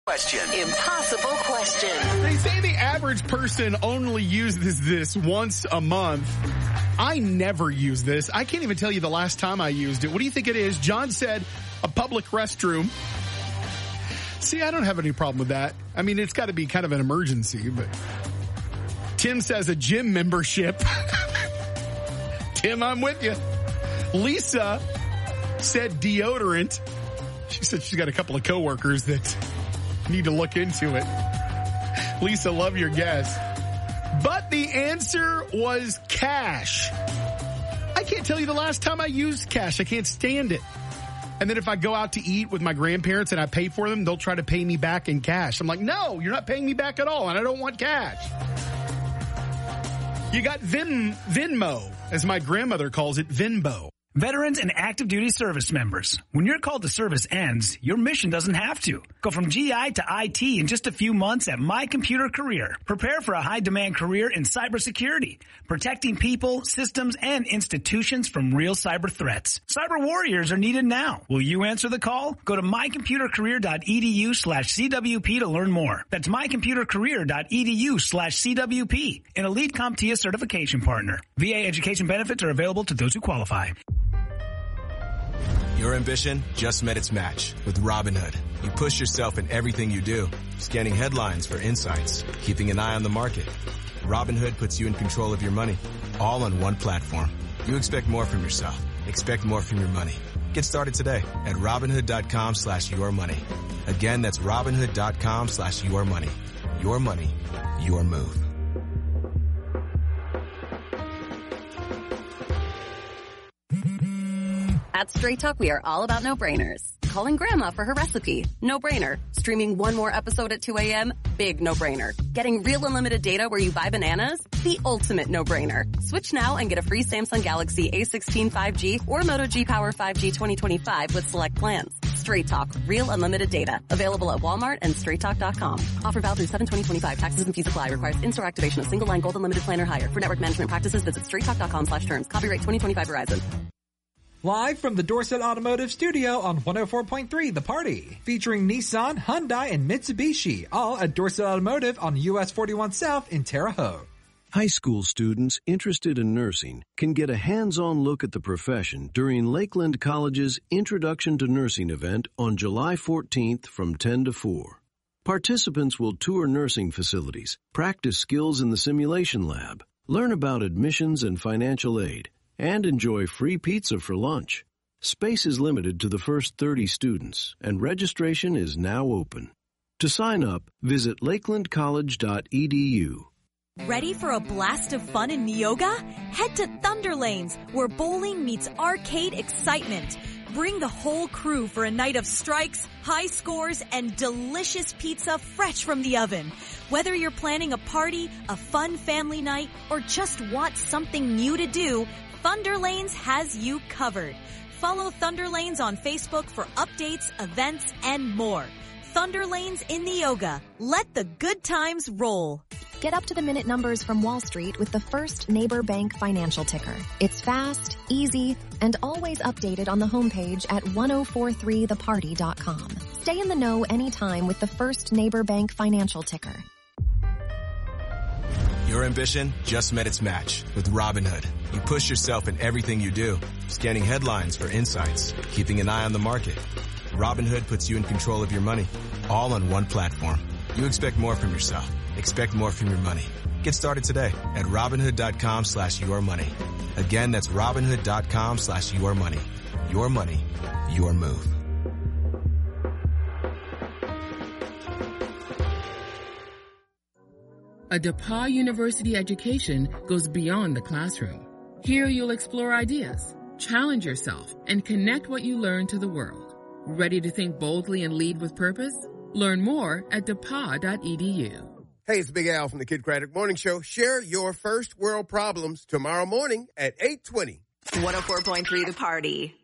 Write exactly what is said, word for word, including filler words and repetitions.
Question. Impossible question. They say the average person only uses this once a month. I never use this. I can't even tell you the last time I used it. What do you think it is? John said a public restroom. See, I don't have any problem with that. I mean, it's got to be kind of an emergency, but Tim says a gym membership. Tim, I'm with you. Lisa said deodorant. She said she's got a couple of coworkers that need to look into it. Lisa, love your guess. But the answer was cash. I can't tell you the last time I used cash. I can't stand it. And then if I go out to eat with my grandparents and I pay for them, they'll try to pay me back in cash. I'm like, no, you're not paying me back at all, and I don't want cash. You got Vin, Venmo, as my grandmother calls it, Venmo. Veterans and active duty service members. When your call to service ends, your mission doesn't have to. Go from G I to I T in just a few months at My Computer Career. Prepare for a high-demand career in cybersecurity, protecting people, systems, and institutions from real cyber threats. Cyber warriors are needed now. Will you answer the call? Go to mycomputercareer.edu slash CWP to learn more. That's mycomputercareer.edu slash CWP, an Elite CompTIA certification partner. V A education benefits are available to those who qualify. Your ambition just met its match with Robinhood. You push yourself in everything you do, scanning headlines for insights, keeping an eye on the market. Robinhood puts you in control of your money, all on one platform. You expect more from yourself. Expect more from your money. Get started today at Robinhood.com slash your money. Again, that's Robinhood.com slash your money. Your money, your move. At Straight Talk, we are all about no-brainers. Calling Grandma for her recipe. No-brainer. Streaming one more episode at two a.m. Big no-brainer. Getting real unlimited data where you buy bananas? The ultimate no-brainer. Switch now and get a free Samsung Galaxy A sixteen five G or Moto G Power five G twenty twenty-five with select plans. Straight Talk. Real unlimited data. Available at Walmart and straight talk dot com. Offer valid through seven twenty twenty-five. Taxes and fees apply. Requires in-store activation of single line gold unlimited plan or higher. For network management practices, visit straight talk dot com slash terms. Copyright twenty twenty-five Verizon. Live from the Dorset Automotive Studio on one oh four point three The Party. Featuring Nissan, Hyundai, and Mitsubishi. All at Dorset Automotive on U S forty-one South in Terre Haute. High school students interested in nursing can get a hands-on look at the profession during Lakeland College's Introduction to Nursing event on July fourteenth from ten to four. Participants will tour nursing facilities, practice skills in the simulation lab, learn about admissions and financial aid, and enjoy free pizza for lunch. Space is limited to the first thirty students, and registration is now open. To sign up, visit lakeland college dot e d u. Ready for a blast of fun in Neoga? Head to Thunder Lanes, where bowling meets arcade excitement. Bring the whole crew for a night of strikes, high scores, and delicious pizza fresh from the oven. Whether you're planning a party, a fun family night, or just want something new to do, Thunder Lanes has you covered. Follow Thunder Lanes on Facebook for updates, events, and more. Thunder Lanes in Neoga. Let the good times roll. Get up to the minute numbers from Wall Street with the First Neighbor Bank financial ticker. It's fast, easy, and always updated on the homepage at ten forty-three the party dot com. Stay in the know anytime with the First Neighbor Bank financial ticker. Your ambition just met its match with Robinhood. You push yourself in everything you do, scanning headlines for insights, keeping an eye on the market. Robinhood puts you in control of your money, all on one platform. You expect more from yourself. Expect more from your money. Get started today at Robinhood.com slash your money. Again, that's Robinhood.com slash your money. Your money, your move. A DePauw University education goes beyond the classroom. Here you'll explore ideas, challenge yourself, and connect what you learn to the world. Ready to think boldly and lead with purpose? Learn more at D E P A W dot e d u. Hey, it's Big Al from the Kid Craddock Morning Show. Share your first world problems tomorrow morning at eight twenty. one oh four point three The Party.